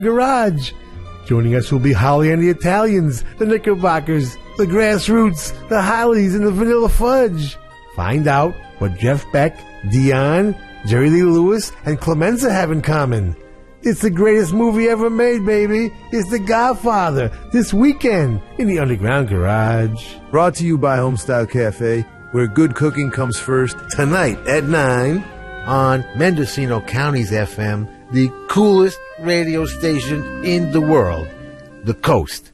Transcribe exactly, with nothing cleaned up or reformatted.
Garage. Joining us will be Holly and the Italians, the Knickerbockers, the Grassroots, the Hollies, and the Vanilla Fudge. Find out what Jeff Beck, Dion, Jerry Lee Lewis, and Clemenza have in common. It's the greatest movie ever made, baby. It's The Godfather, this weekend in the Underground Garage. Brought to you by Homestyle Cafe, where good cooking comes first. Tonight at nine on Mendocino County's F M, the coolest radio station in the world, The Coast.